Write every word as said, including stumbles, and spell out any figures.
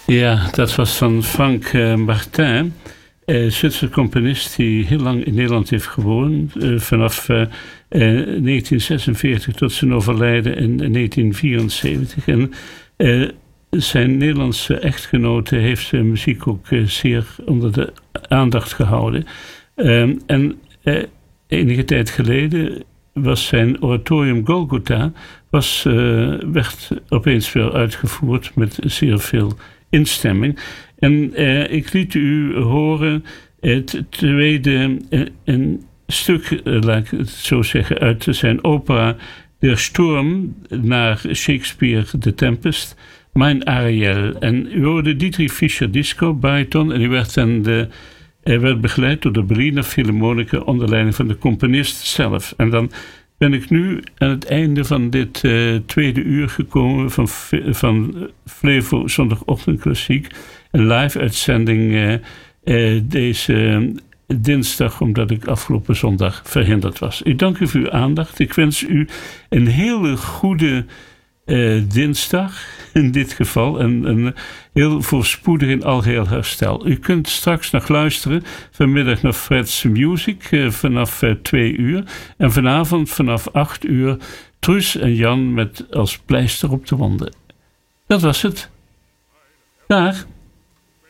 Ja, dat was van Frank uh, Martin, uh, Zwitserse componist die heel lang in Nederland heeft gewoond. Uh, vanaf uh, uh, negentien zesenveertig tot zijn overlijden in negentien vierenzeventig. En uh, zijn Nederlandse echtgenote heeft zijn muziek ook uh, zeer onder de aandacht gehouden. Um, en uh, enige tijd geleden was zijn oratorium Golgotha was, uh, werd opeens weer uitgevoerd met zeer veel instemming. En uh, ik liet u horen het tweede uh, een stuk, uh, laat ik het zo zeggen, uit zijn opera Der Sturm naar Shakespeare The Tempest, Mijn Ariel. En u hoorde Dietrich Fischer-Dieskau, bariton, en u werd, dan de, hij werd begeleid door de Berliner Philharmoniker onder leiding van de componist zelf. En dan ben ik nu aan het einde van dit uh, tweede uur gekomen van, van Flevo Zondagochtend Klassiek. Een live uitzending uh, uh, deze uh, dinsdag, omdat ik afgelopen zondag verhinderd was. Ik dank u voor uw aandacht. Ik wens u een hele goede uh, dinsdag in dit geval. En een heel voorspoedig en algeheel herstel. U kunt straks nog luisteren vanmiddag naar Fred's Music uh, vanaf uh, twee uur. En vanavond vanaf acht uur Truus en Jan met als pleister op de wonden. Dat was het. Dag.